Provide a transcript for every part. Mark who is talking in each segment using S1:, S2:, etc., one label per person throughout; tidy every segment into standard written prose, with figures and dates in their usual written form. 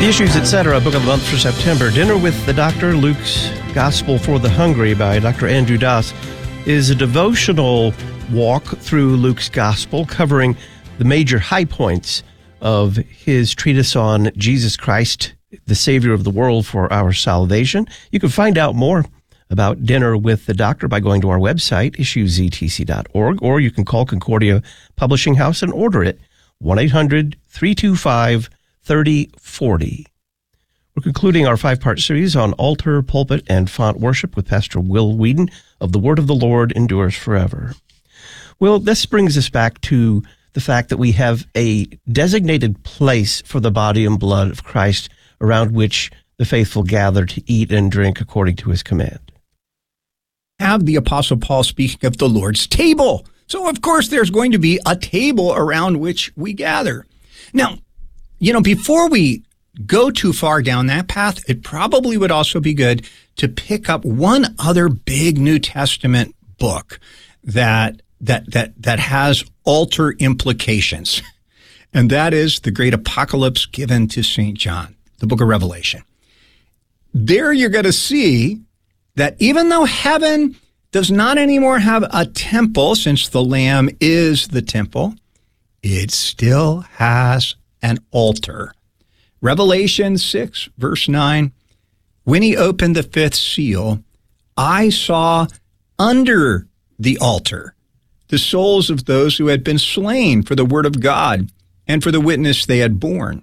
S1: The Issues, Etc., Book of the Month for September. Dinner with the Doctor, Luke's Gospel for the Hungry by Dr. Andrew Das is a devotional walk through Luke's Gospel covering the major high points of his treatise on Jesus Christ, the Savior of the world for our salvation. You can find out more about Dinner with the Doctor by going to our website, issuesetc.org, or you can call Concordia Publishing House and order it, 1-800-325-3040. We're concluding our 5-part series on altar, pulpit, and font worship with Pastor Will Whedon of The Word of the Lord Endures Forever. Well, this brings us back to the fact that we have a designated place for the body and blood of Christ around which the faithful gather to eat and drink according to his command.
S2: Have the Apostle Paul speaking of the Lord's table. So, of course, there's going to be a table around which we gather. Now, before we go too far down that path, it probably would also be good to pick up one other big New Testament book that has altar implications, and that is the great apocalypse given to St. John, the book of Revelation. There you're going to see that even though heaven does not anymore have a temple, since the Lamb is the temple, it still has an altar. Revelation 6, verse 9, when he opened the 5th seal, I saw under the altar the souls of those who had been slain for the word of God and for the witness they had borne.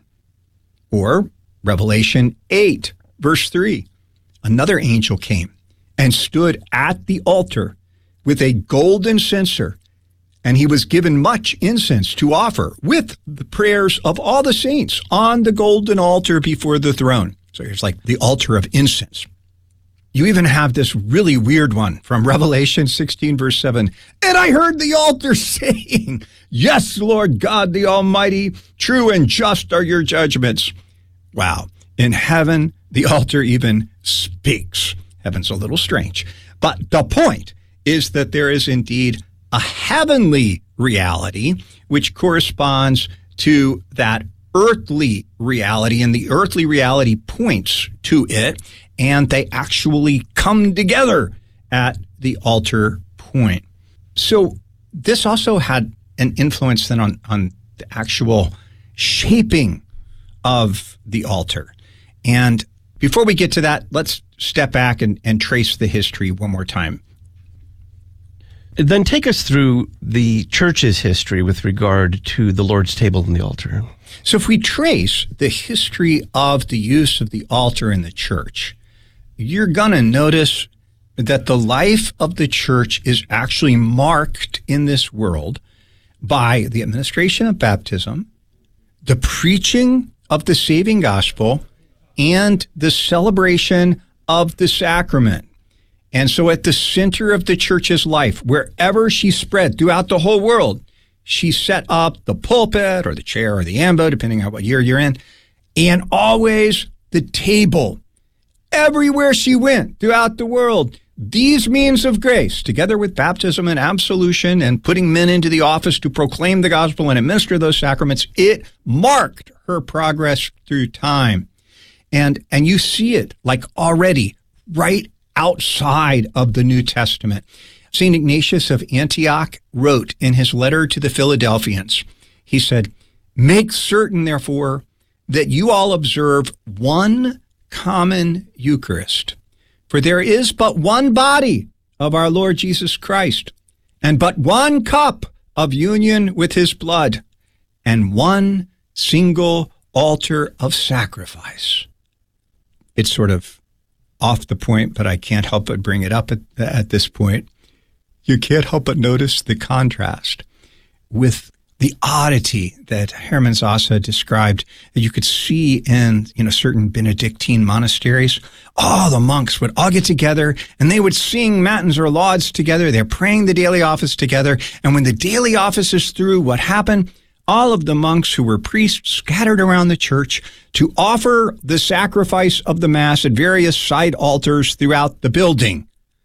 S2: Or Revelation 8, verse 3, another angel came and stood at the altar with a golden censer, and he was given much incense to offer with the prayers of all the saints on the golden altar before the throne. So here's like the altar of incense. You even have this really weird one from Revelation 16, verse 7. And I heard the altar saying, yes, Lord God, the Almighty, true and just are your judgments. Wow. In heaven, the altar even speaks. Heaven's a little strange. But the point is that there is indeed a heavenly reality, which corresponds to that earthly reality, and the earthly reality points to it, and they actually come together at the altar point. So this also had an influence then on the actual shaping of the altar. And before we get to that, let's step back and trace the history one more time.
S1: Then take us through the church's history with regard to the Lord's table and the altar.
S2: So if we trace the history of the use of the altar in the church, you're going to notice that the life of the church is actually marked in this world by the administration of baptism, the preaching of the saving gospel, and the celebration of the sacrament. And so at the center of the church's life, wherever she spread throughout the whole world, she set up the pulpit or the chair or the ambo, depending on what year you're in, and always the table. Everywhere she went throughout the world, these means of grace, together with baptism and absolution and putting men into the office to proclaim the gospel and administer those sacraments, it marked her progress through time. And you see it like already right outside of the New Testament. St. Ignatius of Antioch wrote in his letter to the Philadelphians, he said, make certain, therefore, that you all observe one common Eucharist. For there is but one body of our Lord Jesus Christ, and but one cup of union with his blood, and one single altar of sacrifice. It's sort of off the point, but I can't help but bring it up at this point. You can't help but notice the contrast with the oddity that Hermann Sasse described that you could see in, certain Benedictine monasteries. All the monks would all get together and they would sing matins or lauds together. They're praying the daily office together. And when the daily office is through, what happened? All of the monks who were priests scattered around the church to offer the sacrifice of the Mass at various side altars throughout the building.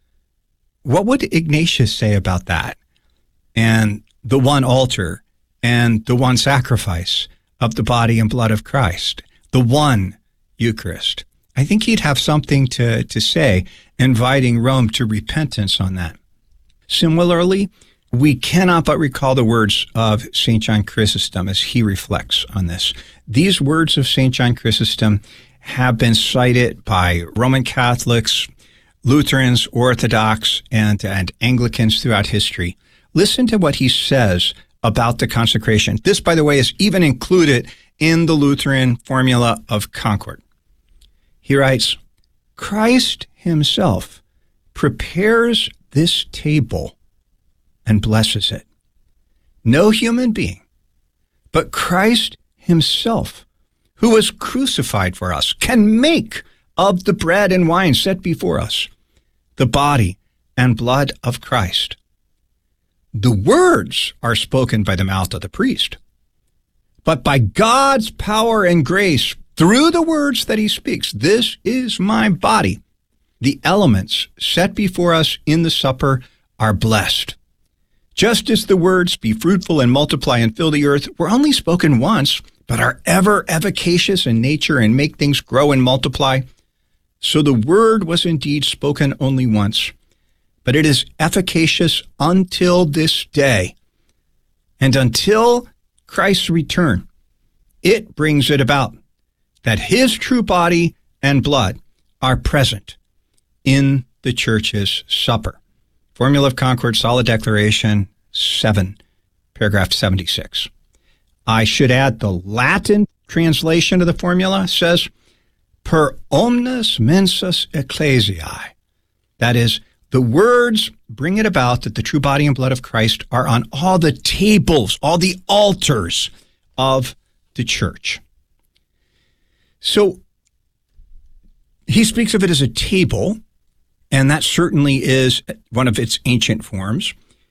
S2: What would Ignatius say about that? And the one altar and the one sacrifice of the body and blood of Christ, the one Eucharist. I think he'd have something to say, inviting Rome to repentance on that. Similarly, we cannot but recall the words of St. John Chrysostom as he reflects on this. These words of St. John Chrysostom have been cited by Roman Catholics, Lutherans, Orthodox, and Anglicans throughout history. Listen to what he says about the consecration. This, by the way, is even included in the Lutheran Formula of Concord. He writes, Christ himself prepares this table and blesses it. No human being, but Christ himself, who was crucified for us, can make of the bread and wine set before us the body and blood of Christ. The words are spoken by the mouth of the priest, but by God's power and grace, through the words that he speaks, this is my body. The elements set before us in the supper are blessed. Just as the words, be fruitful and multiply and fill the earth, were only spoken once, but are ever efficacious in nature and make things grow and multiply, so the word was indeed spoken only once, but it is efficacious until this day. And until Christ's return, it brings it about that his true body and blood are present in the church's supper. Formula of Concord, Solid Declaration 7, paragraph 76. I should add the Latin translation of the formula says, per omnes mensis ecclesiae. That is, the words bring it about that the true body and blood of Christ are on all the tables, all the altars of the church. So he speaks of it as a table, and that certainly is one of its ancient forms.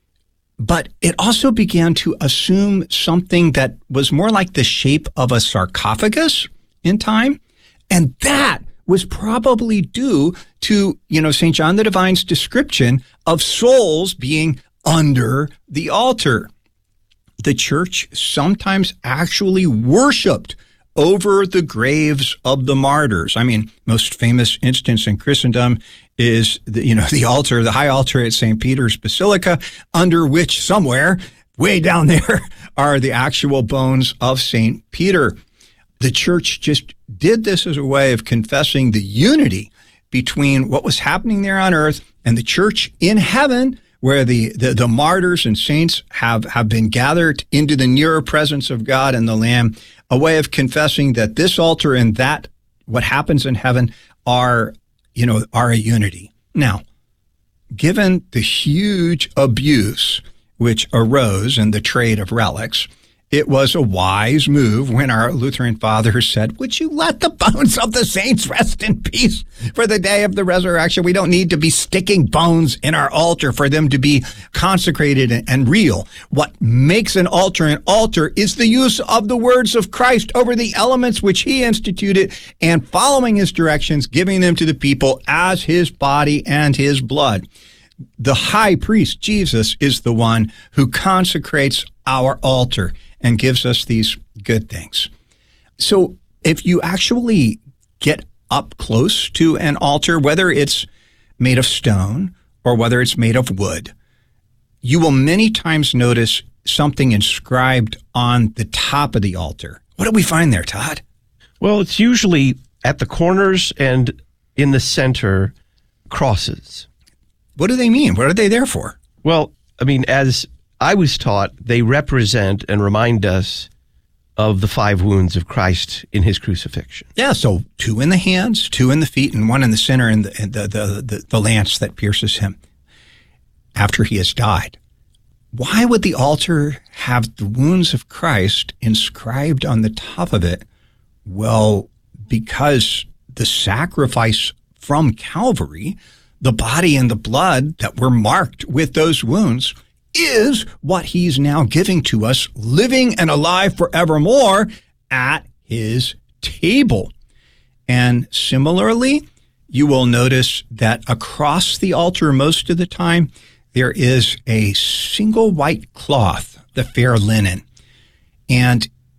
S2: But it also began to assume something that was more like the shape of a sarcophagus in time. And that was probably due to, St. John the Divine's description of souls being under the altar. The church sometimes actually worshiped over the graves of the martyrs. I mean, most famous instance in Christendom is the altar, the high altar at St. Peter's Basilica, under which somewhere way down there are the actual bones of St. Peter. The church just did this as a way of confessing the unity between what was happening there on earth and the church in heaven, where the martyrs and saints have been gathered into the nearer presence of God and the Lamb, a way of confessing that this altar and that what happens in heaven are a unity. Now, given the huge abuse which arose in the trade of relics, it was a wise move when our Lutheran fathers said, would you let the bones of the saints rest in peace for the day of the resurrection? We don't need to be sticking bones in our altar for them to be consecrated and real. What makes an altar is the use of the words of Christ over the elements which he instituted and following his directions, giving them to the people as his body and his blood. The high priest, Jesus, is the one who consecrates our altar and gives us these good things. So if you actually get up close to an altar, whether it's made of stone or whether it's made of wood, you will many times notice something inscribed on the top of the altar. What do we find there, Todd?
S1: Well, it's usually at the corners and in the center, crosses.
S2: What do they mean? What are they there for?
S1: Well, I mean, as I was taught, they represent and remind us of the 5 wounds of Christ in his crucifixion.
S2: Yeah, so 2 in the hands, 2 in the feet, and 1 in the center, and the lance that pierces him after he has died. Why would the altar have the wounds of Christ inscribed on the top of it? Well, because the sacrifice from Calvary, the body and the blood that were marked with those wounds, is what he's now giving to us, living and alive forevermore at his table. And similarly, you will notice that across the altar most of the time, there is a single white cloth, the fair linen. And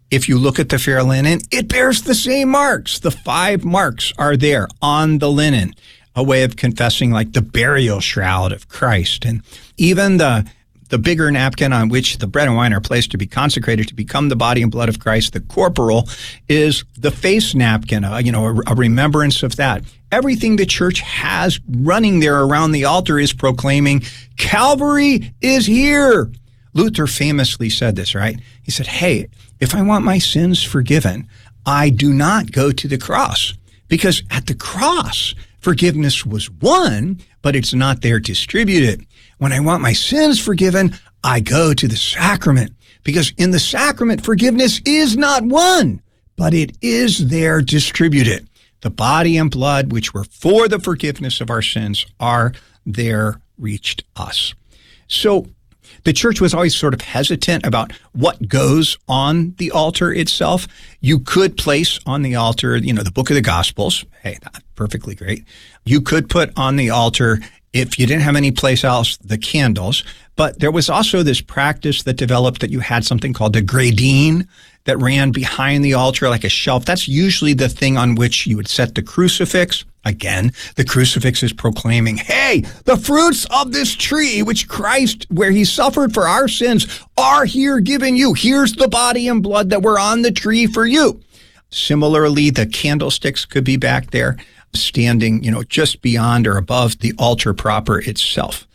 S2: If you look at the fair linen, it bears the same marks. The 5 marks are there on the linen, a way of confessing like the burial shroud of Christ. And even the bigger napkin on which the bread and wine are placed to be consecrated to become the body and blood of Christ, the corporal, is the face napkin, a remembrance of that. Everything the church has running there around the altar is proclaiming, Calvary is here. Luther famously said this, right? He said, hey, if I want my sins forgiven, I do not go to the cross, because at the cross, forgiveness was won, but it's not there distributed. When I want my sins forgiven, I go to the sacrament, because in the sacrament, forgiveness is not won, but it is there distributed. The body and blood, which were for the forgiveness of our sins, are there reached us. So the church was always sort of hesitant about what goes on the altar itself. You could place on the altar, the book of the Gospels. Hey, that's perfectly great. You could put on the altar, if you didn't have any place else, the candles. But there was also this practice that developed that you had something called the gradine that ran behind the altar like a shelf. That's usually the thing on which you would set the crucifix. Again, the crucifix is proclaiming, hey, the fruits of this tree, which Christ, where he suffered for our sins, are here given you. Here's the body and blood that were on the tree for you. Similarly, the candlesticks could be back there, standing, just beyond or above the altar proper itself.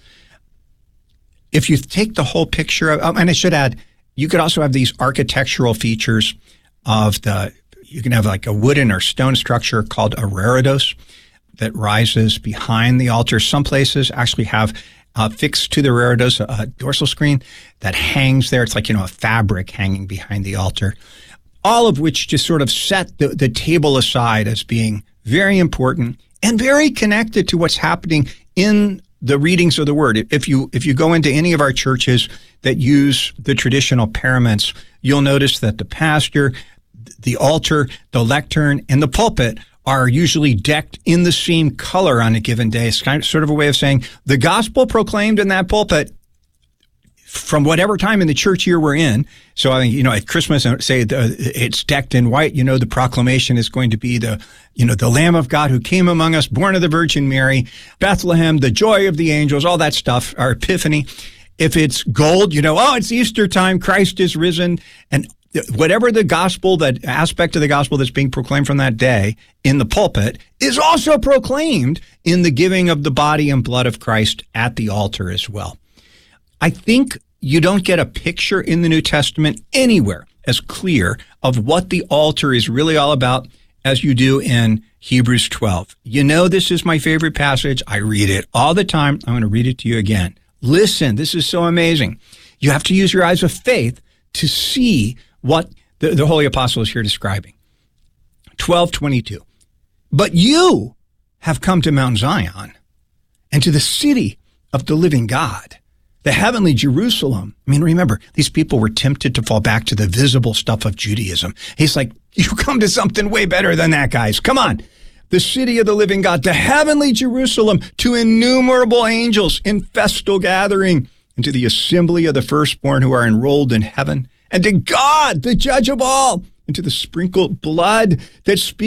S2: If you take the whole picture of, and I should add, you could also have these architectural features of you can have like a wooden or stone structure called a reredos that rises behind the altar. Some places actually have fixed to the reredos a dorsal screen that hangs there. It's like, a fabric hanging behind the altar. All of which just sort of set the table aside as being very important and very connected to what's happening in the readings of the word. If you go into any of our churches that use the traditional paraments, you'll notice that the pastor, the altar, the lectern, and the pulpit are usually decked in the same color on a given day. It's sort of a way of saying the gospel proclaimed in that pulpit from whatever time in the church year we're in. So I think, at Christmas, say it's decked in white, the proclamation is going to be the Lamb of God who came among us, born of the Virgin Mary, Bethlehem, the joy of the angels, all that stuff, our Epiphany. If it's gold, it's Easter time, Christ is risen. And whatever the gospel, that aspect of the gospel that's being proclaimed from that day in the pulpit is also proclaimed in the giving of the body and blood of Christ at the altar as well. I think you don't get a picture in the New Testament anywhere as clear of what the altar is really all about as you do in Hebrews 12. This is my favorite passage. I read it all the time. I'm going to read it to you again. Listen, this is so amazing. You have to use your eyes of faith to see what the Holy Apostle is here describing. 12:22. But you have come to Mount Zion and to the city of the living God, the heavenly Jerusalem. Remember, these people were tempted to fall back to the visible stuff of Judaism. He's like, you come to something way better than that, guys. Come on. The city of the living God, the heavenly Jerusalem, to innumerable angels in festal gathering, and to the assembly of the firstborn who are enrolled in heaven, and to God, the judge of all, and to the sprinkled blood that speaks